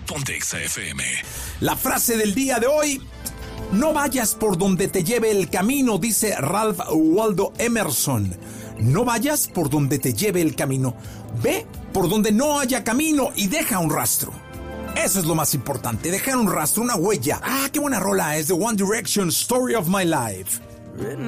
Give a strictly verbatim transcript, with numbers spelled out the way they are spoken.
Ponte Exa F M. La frase del día de hoy: no vayas por donde te lleve el camino, dice Ralph Waldo Emerson. No vayas por donde te lleve el camino. Ve por donde no haya camino y deja un rastro. Eso es lo más importante, dejar un rastro, una huella. Ah, qué buena rola, es de One Direction, Story of My Life.